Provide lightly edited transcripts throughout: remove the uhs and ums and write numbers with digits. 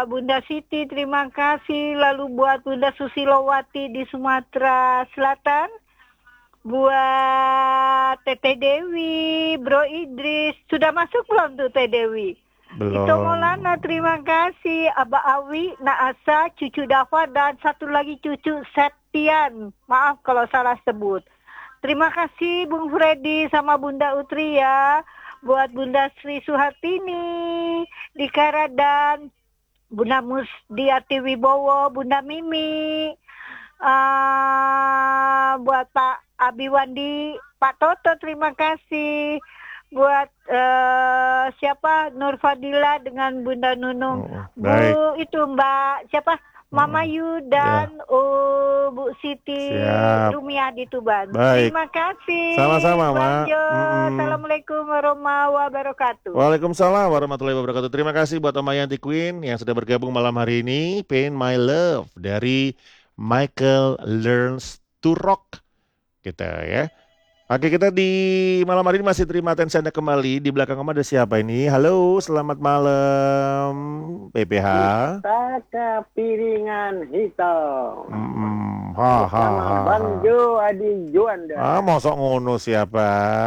Bunda Siti, terima kasih. Lalu buat Bunda Susilowati di Sumatera Selatan. Buat Teteh Dewi, Bro Idris. Sudah masuk belum tuh Teh Dewi? Belum. Ito Maulana, terima kasih. Aba Awi, Naasa, cucu Dafa, dan satu lagi cucu Septian. Maaf kalau salah sebut. Terima kasih Bung Freddy sama Bunda Utri ya. Buat Bunda Sri Suhartini di Karadan, Bunda Musdiati Wibowo, Bunda Mimi, buat Pak Abiwandi, Pak Toto terima kasih. Buat siapa Nur Fadila dengan Bunda Nunung, Bu itu Mbak siapa Mama Yu dan Bu Siti Rumia di Tuban. Terima kasih. Sama-sama, Mak. Assalamualaikum warahmatullahi wabarakatuh. Waalaikumsalam warahmatullahi wabarakatuh. Terima kasih buat Oma Yanti Queen yang sudah bergabung malam hari ini. Pain My Love dari Michael Learns to Rock. Kita ya. Oke, kita di malam hari ini masih terima atensi Anda kembali. Di belakang Oma ada siapa ini? Halo, selamat malam PPH. Taka piringan hitam. Sama Bang Jo Adi Juanda. Mosok ngono siapa?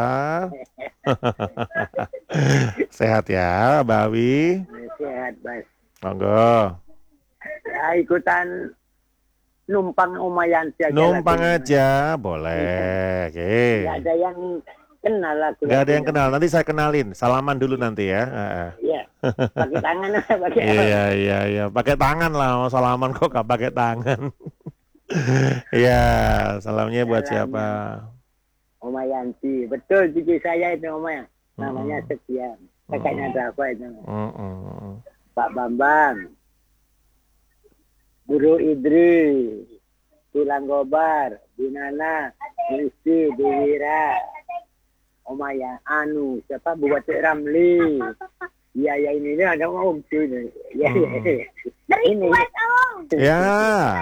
Sehat ya, Bawi? Sehat, Bas. Monggo. Ya, ikutan numpang Umayanti aja. Numpang aja, boleh. Oke. Gak ada yang kenal aku. Gak ada yang kenal, nanti saya kenalin. Salaman dulu nanti ya. Iya. Pakai tangan pakai Iya. Pakai tangan lah, mau salaman kok gak pakai tangan. Iya, salamnya buat siapa? Umayanti. Betul cici saya itu Oma. Namanya Setia. Kakaknya ada apa itu? Pak Bambang. Guru Idris, Tulang Gobar, Binana, Rizky, Dewira, Omaya, Anu, siapa Bupati Ramli. Ya ini ada Om tuh ini. Ya. Ini. Ya.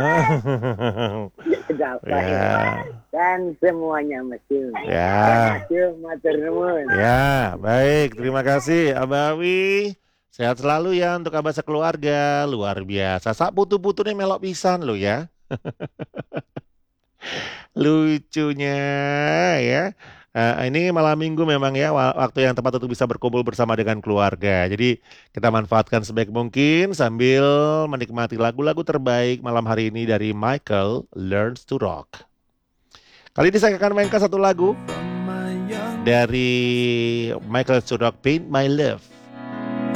Dan semuanya masih. Ya. Matur nuwun. Ya, baik. Terima kasih Abawi. Sehat selalu ya untuk Abah sekeluarga, luar biasa. Sak putu-putu nih melok pisan lo ya. Lucunya ya. Ini malam minggu memang ya waktu yang tepat untuk bisa berkumpul bersama dengan keluarga. Jadi kita manfaatkan sebaik mungkin sambil menikmati lagu-lagu terbaik malam hari ini dari Michael Learns to Rock. Kali ini saya akan mainkan satu lagu dari Michael Learns to Rock, Paint My Love.